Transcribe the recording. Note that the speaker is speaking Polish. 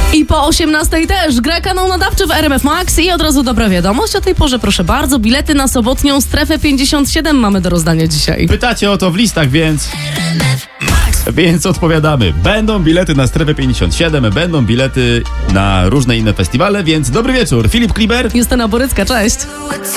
I po 18 też gra kanał nadawczy w RMF Max i od razu dobra wiadomość. O tej porze, proszę bardzo, bilety na sobotnią Strefę 57 mamy do rozdania dzisiaj. Pytacie o to w listach, więc odpowiadamy. Będą bilety na Strefę 57, będą bilety na różne inne festiwale, więc dobry wieczór. Filip Kliber. Justyna Borycka, cześć.